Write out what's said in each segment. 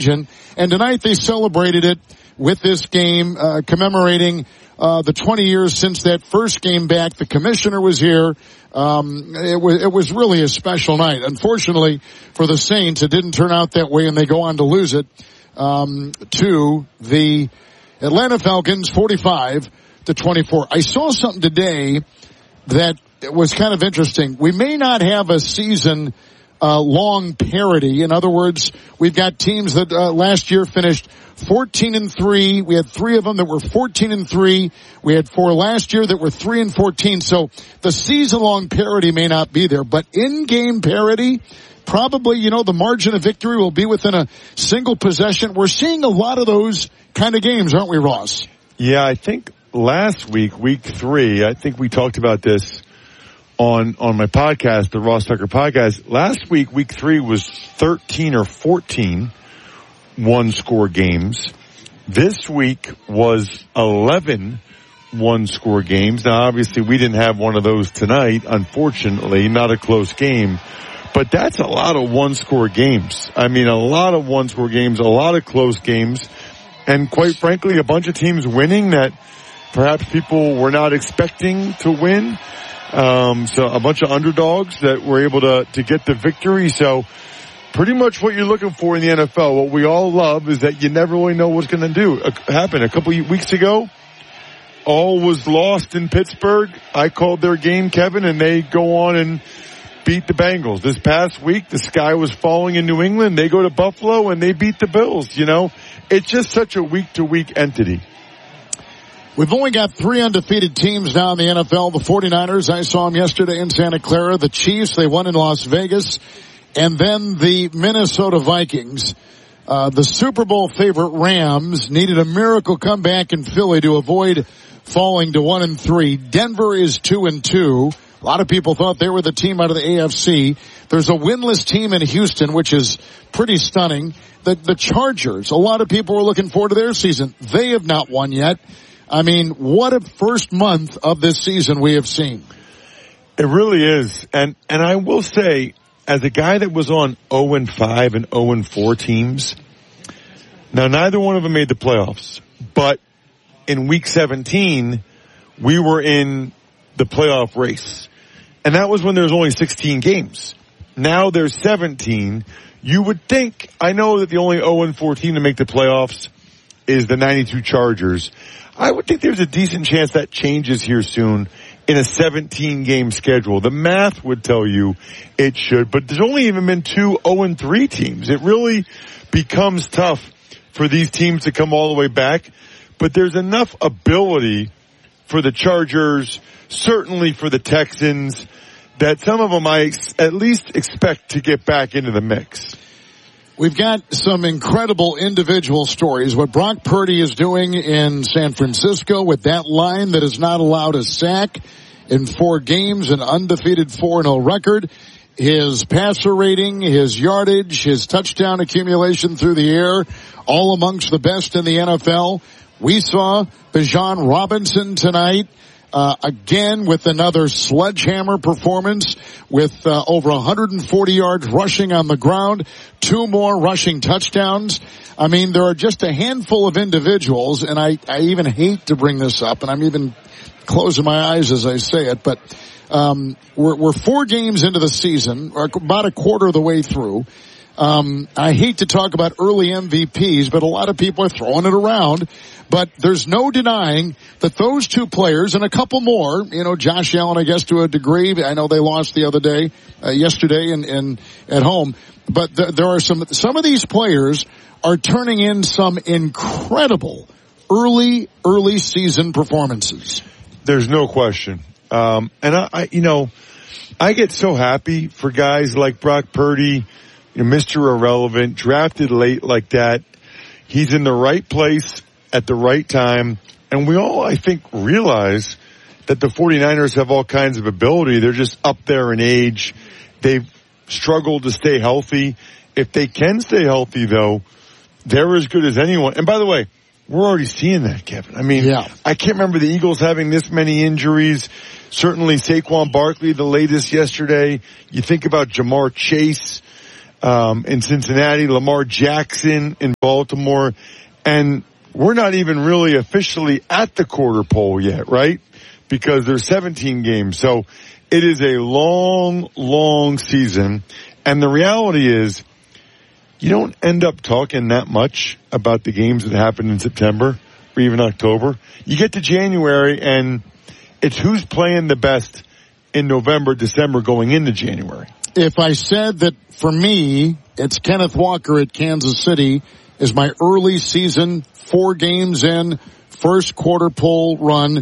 region. And tonight they celebrated it with this game, commemorating the 20 years since that first game back. The commissioner was here. It was really a special night. Unfortunately for the Saints, it didn't turn out that way, and they go on to lose it to the Atlanta Falcons, 45-24. I saw something today that was kind of interesting. We may not have a season long parity. In other words, we've got teams that last year finished 14-3. We had 3 of them that were 14-3. We had 4 last year that were 3-14. So the season-long parity may not be there, but in-game parity, probably, the margin of victory will be within a single possession. We're seeing a lot of those kind of games, aren't we, Ross? Yeah, I think last week, week 3, I think we talked about this on my podcast, the Ross Tucker podcast. Last week, week 3 was 13 or 14 one-score games. This week was 11 one-score games. Now, obviously, we didn't have one of those tonight, unfortunately, not a close game. But that's a lot of one-score games. I mean, a lot of one-score games, a lot of close games, and quite frankly, a bunch of teams winning that perhaps people were not expecting to win. So a bunch of underdogs that were able to get the victory. So pretty much what you're looking for in the NFL, what we all love, is that you never really know what's going to happen. A couple of weeks ago, all was lost in Pittsburgh. I called their game, Kevin, and they go on and beat the Bengals. This past week, the sky was falling in New England. They go to Buffalo and they beat the Bills. It's just such a week-to-week entity. We've only got 3 undefeated teams now in the NFL. The 49ers, I saw them yesterday in Santa Clara. The Chiefs, they won in Las Vegas. And then the Minnesota Vikings. The Super Bowl favorite Rams needed a miracle comeback in Philly to avoid falling to 1-3. Denver is 2-2. A lot of people thought they were the team out of the AFC. There's a winless team in Houston, which is pretty stunning. The Chargers, a lot of people were looking forward to their season. They have not won yet. I mean, what a first month of this season we have seen. It really is. And I will say, as a guy that was on 0-5 and 0-4 teams, now neither one of them made the playoffs, but in week 17, we were in the playoff race. And that was when there was only 16 games. Now there's 17. You would think, I know that the only 0-4 team to make the playoffs is the 92 Chargers. I would think there's a decent chance that changes here soon in a 17-game schedule. The math would tell you it should, but there's only even been 2 0-3 teams. It really becomes tough for these teams to come all the way back, but there's enough ability for the Chargers, certainly for the Texans, that some of them I at least expect to get back into the mix. We've got some incredible individual stories. What Brock Purdy is doing in San Francisco with that line that has not allowed a sack in 4 games, an undefeated 4-0 record. His passer rating, his yardage, his touchdown accumulation through the air, all amongst the best in the NFL. We saw Bijan Robinson tonight. Again with another sledgehammer performance with over 140 yards rushing on the ground, 2 more rushing touchdowns. I mean, there are just a handful of individuals, and I even hate to bring this up, and I'm even closing my eyes as I say it, but we're 4 games into the season, or about a quarter of the way through. I hate to talk about early MVPs, but a lot of people are throwing it around. But there's no denying that those 2 players and a couple more, Josh Allen, I guess, to a degree. I know they lost the other day, yesterday in at home. But there are some of these players are turning in some incredible early season performances. There's no question. And I get so happy for guys like Brock Purdy, Mr. Irrelevant, drafted late like that. He's in the right place at the right time. And we all, I think, realize that the 49ers have all kinds of ability. They're just up there in age. They've struggled to stay healthy. If they can stay healthy, though, they're as good as anyone. And by the way, we're already seeing that, Kevin. I mean, yeah. I can't remember the Eagles having this many injuries. Certainly Saquon Barkley, the latest yesterday. You think about Jamar Chase. in Cincinnati, Lamar Jackson in Baltimore, and we're not even really officially at the quarter pole yet, right? Because there's 17 games. So it is a long, long season. And the reality is you don't end up talking that much about the games that happen in September or even October. You get to January and it's who's playing the best in November, December going into January. If I said that for me, it's Kenneth Walker at Kansas City is my early season, 4 games in, first quarter pole run,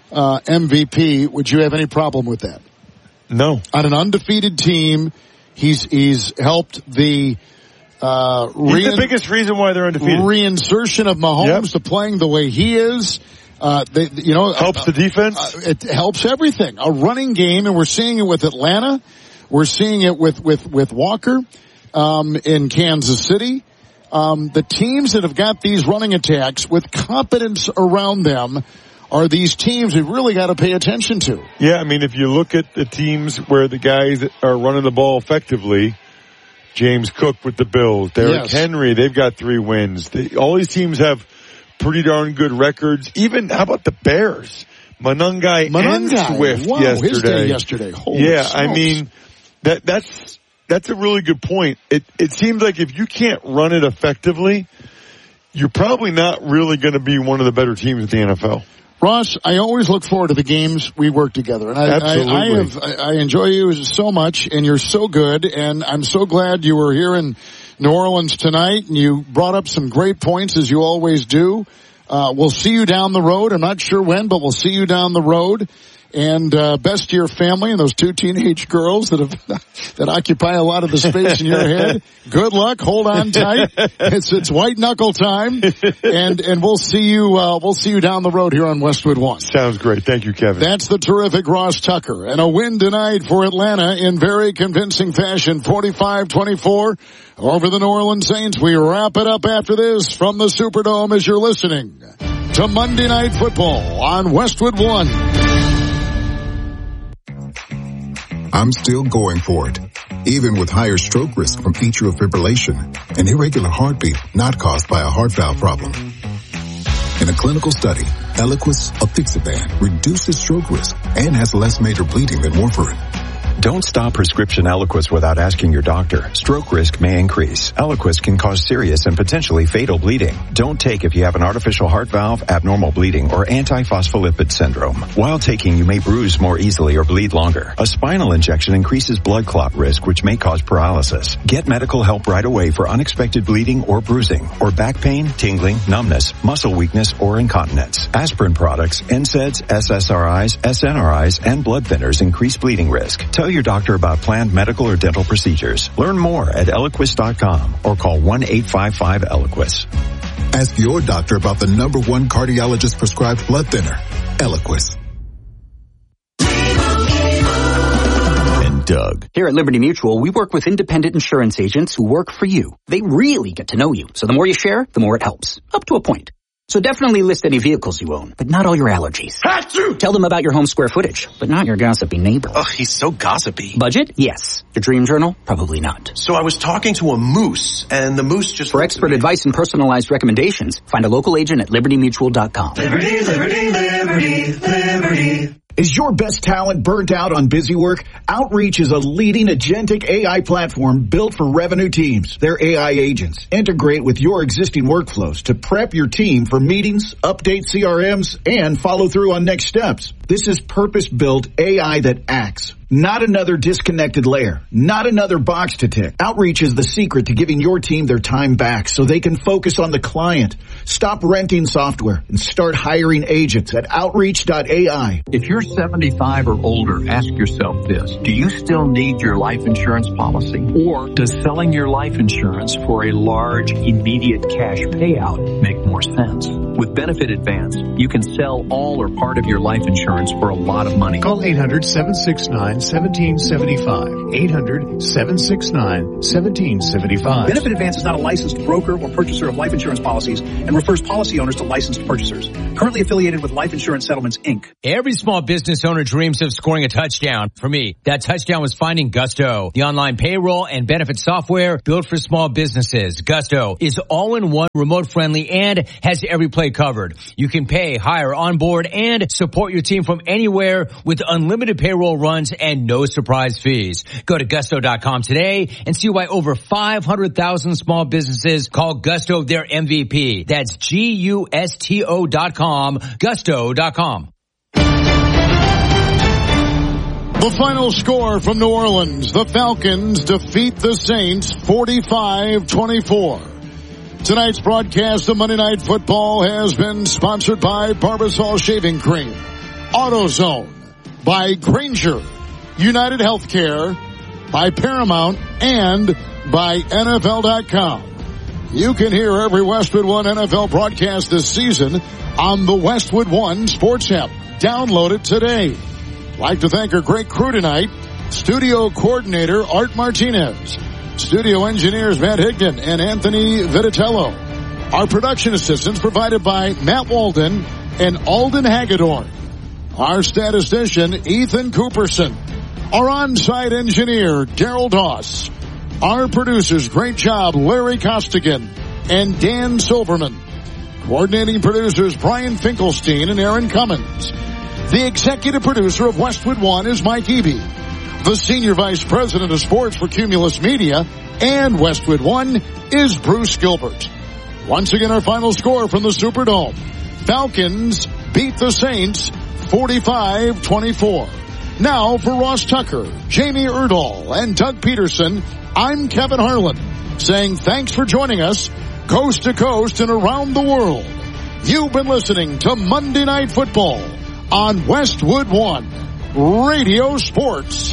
MVP, would you have any problem with that? No. On an undefeated team, he's helped the, he's the biggest reason why they're undefeated. Reinsertion of Mahomes to playing the way he is. Helps the defense. It helps everything. A running game, and we're seeing it with Atlanta. We're seeing it with Walker, in Kansas City. The teams that have got these running attacks with competence around them are these teams we've really got to pay attention to. Yeah, I mean, if you look at the teams where the guys are running the ball effectively, James Cook with the Bills, Derrick Henry, they've got 3 wins. All these teams have pretty darn good records. Even, how about the Bears? Monangai and Swift yesterday. His day yesterday. Holy smokes. I mean, that's a really good point. It seems like if you can't run it effectively, you're probably not really going to be one of the better teams in the NFL. Ross, I always look forward to the games we work together, and I enjoy you so much, and you're so good, and I'm so glad you were here in New Orleans tonight, and you brought up some great points as you always do. We'll see you down the road. I'm not sure when, but we'll see you down the road. And best to your family and those 2 teenage girls that occupy a lot of the space in your head. Good luck. Hold on tight. It's white knuckle time, and we'll see you down the road here on Westwood One. Sounds great. Thank you, Kevin. That's the terrific Ross Tucker, and a win tonight for Atlanta in very convincing fashion, 45-24 over the New Orleans Saints. We wrap it up after this from the Superdome as you're listening to Monday Night Football on Westwood One. I'm still going for it, even with higher stroke risk from atrial fibrillation, an irregular heartbeat not caused by a heart valve problem. In a clinical study, Eliquis apixaban reduces stroke risk and has less major bleeding than warfarin. Don't stop prescription Eliquis without asking your doctor. Stroke risk may increase. Eliquis can cause serious and potentially fatal bleeding. Don't take if you have an artificial heart valve, abnormal bleeding, or antiphospholipid syndrome. While taking, you may bruise more easily or bleed longer. A spinal injection increases blood clot risk, which may cause paralysis. Get medical help right away for unexpected bleeding or bruising, or back pain, tingling, numbness, muscle weakness, or incontinence. Aspirin products, NSAIDs, SSRIs, SNRIs, and blood thinners increase bleeding risk. Tell your doctor about planned medical or dental procedures. Learn more at Eliquis.com or call 1-855-ELIQUIS. Ask your doctor about the #1 cardiologist prescribed blood thinner, Eliquis. And Doug. Here at Liberty Mutual, we work with independent insurance agents who work for you. They really get to know you. So the more you share, the more it helps. Up to a point. So definitely list any vehicles you own, but not all your allergies. Achoo! Tell them about your home square footage, but not your gossipy neighbor. Ugh, he's so gossipy. Budget? Yes. Your dream journal? Probably not. So I was talking to a moose, and the moose just... For expert advice and personalized recommendations, find a local agent at libertymutual.com. Liberty, liberty, liberty, liberty. Is your best talent burnt out on busy work? Outreach is a leading agentic AI platform built for revenue teams. Their AI agents integrate with your existing workflows to prep your team for meetings, update CRMs, and follow through on next steps. This is purpose-built AI that acts. Not another disconnected layer. Not another box to tick. Outreach is the secret to giving your team their time back so they can focus on the client. Stop renting software and start hiring agents at Outreach.ai. If you're 75 or older, ask yourself this. Do you still need your life insurance policy? Or does selling your life insurance for a large, immediate cash payout make more sense? With Benefit Advance, you can sell all or part of your life insurance for a lot of money. Call 800-769-1775. 800-769-1775. Benefit Advance is not a licensed broker or purchaser of life insurance policies and refers policy owners to licensed purchasers. Currently affiliated with Life Insurance Settlements, Inc. Every small business owner dreams of scoring a touchdown. For me, that touchdown was finding Gusto, the online payroll and benefit software built for small businesses. Gusto is all-in-one, remote-friendly, and has every play covered. You can pay, hire, onboard, and support your team from anywhere with unlimited payroll runs and no surprise fees. Go to Gusto.com today and see why over 500,000 small businesses call Gusto their MVP. That's Gusto.com, Gusto.com. The final score from New Orleans. The Falcons defeat the Saints 45-24. Tonight's broadcast of Monday Night Football has been sponsored by Barbasol Shaving Cream, AutoZone, by Grainger, United Healthcare, by Paramount, and by NFL.com. You can hear every Westwood One NFL broadcast this season on the Westwood One Sports app. Download it today. I'd like to thank our great crew tonight. Studio coordinator Art Martinez. Studio engineers Matt Higdon and Anthony Vitatello. Our production assistants provided by Matt Walden and Alden Hagedorn. Our statistician Ethan Cooperson. Our on-site engineer Daryl Doss. Our producers, great job, Larry Costigan and Dan Silverman. Coordinating producers Brian Finkelstein and Aaron Cummins. The executive producer of Westwood One is Mike Eby. The senior vice president of sports for Cumulus Media and Westwood One is Bruce Gilbert. Once again, our final score from the Superdome. Falcons beat the Saints 45-24. Now for Ross Tucker, Jamie Erdahl, and Doug Peterson, I'm Kevin Harlan, saying thanks for joining us coast to coast and around the world. You've been listening to Monday Night Football on Westwood One Radio Sports.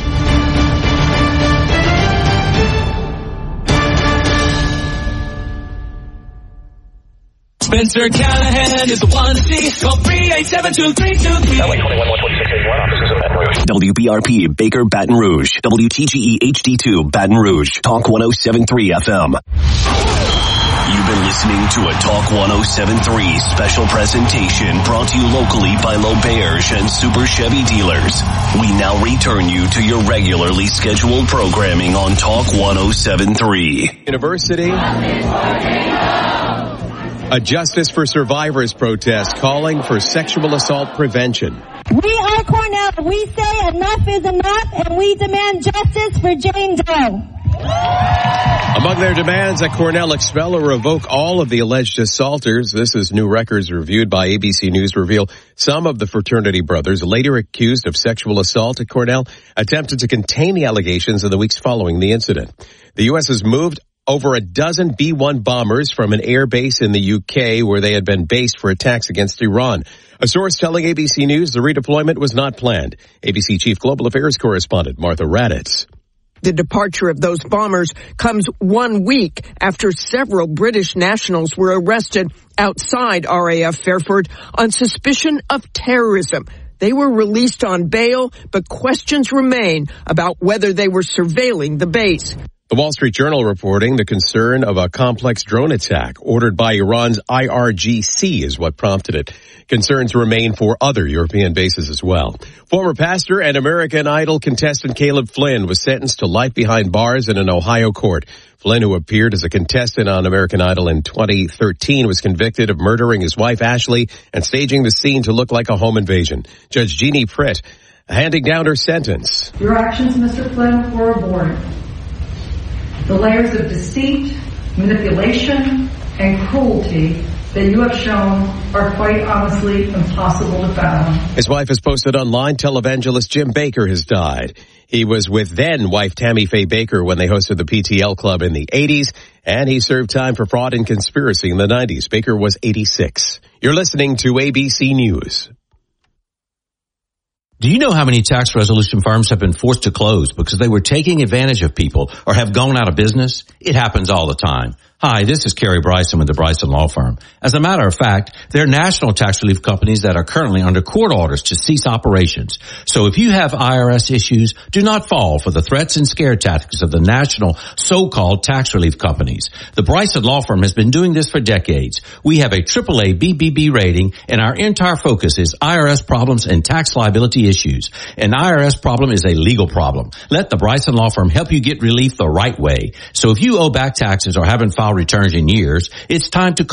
Spencer Callahan is the one to see. Call 387-2323. WBRP, Baker, Baton Rouge. WTGE HD2, Baton Rouge. Talk 107.3 FM. You've been listening to a Talk 107.3 special presentation brought to you locally by L'Auberge and Super Chevy dealers. We now return you to your regularly scheduled programming on Talk 107.3. University. A Justice for Survivors protest calling for sexual assault prevention. We are Cornell. We say enough is enough, and we demand justice for Jane Doe. Among their demands, that Cornell expel or revoke all of the alleged assaulters. This is new records reviewed by ABC News reveal some of the fraternity brothers later accused of sexual assault at Cornell attempted to contain the allegations in the weeks following the incident. The U.S. has moved over a dozen B-1 bombers from an air base in the UK where they had been based for attacks against Iran. A source telling ABC News the redeployment was not planned. ABC Chief Global Affairs Correspondent Martha Raddatz. The departure of those bombers comes 1 week after several British nationals were arrested outside RAF Fairford on suspicion of terrorism. They were released on bail, but questions remain about whether they were surveilling the base. The Wall Street Journal reporting the concern of a complex drone attack ordered by Iran's IRGC is what prompted it. Concerns remain for other European bases as well. Former pastor and American Idol contestant Caleb Flynn was sentenced to life behind bars in an Ohio court. Flynn, who appeared as a contestant on American Idol in 2013, was convicted of murdering his wife Ashley and staging the scene to look like a home invasion. Judge Jeannie Pritt handing down her sentence. Your actions, Mr. Flynn, were abhorrent. The layers of deceit, manipulation, and cruelty that you have shown are quite honestly impossible to fathom. His wife has posted online televangelist Jim Baker has died. He was with then-wife Tammy Faye Baker when they hosted the PTL Club in the 80s, and he served time for fraud and conspiracy in the 90s. Baker was 86. You're listening to ABC News. Do you know how many tax resolution firms have been forced to close because they were taking advantage of people or have gone out of business? It happens all the time. Hi, this is Kerry Bryson with the Bryson Law Firm. As a matter of fact, they're national tax relief companies that are currently under court orders to cease operations. So if you have IRS issues, do not fall for the threats and scare tactics of the national so-called tax relief companies. The Bryson Law Firm has been doing this for decades. We have a AAA BBB rating, and our entire focus is IRS problems and tax liability issues. An IRS problem is a legal problem. Let the Bryson Law Firm help you get relief the right way. So if you owe back taxes or haven't filed returns in years, it's time to